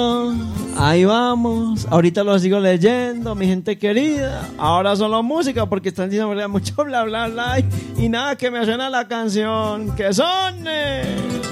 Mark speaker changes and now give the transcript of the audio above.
Speaker 1: Ahí vamos, ahorita lo sigo leyendo, mi gente querida. Ahora solo música porque están diciendo mucho bla bla bla y nada que me suena la canción. ¡Que son!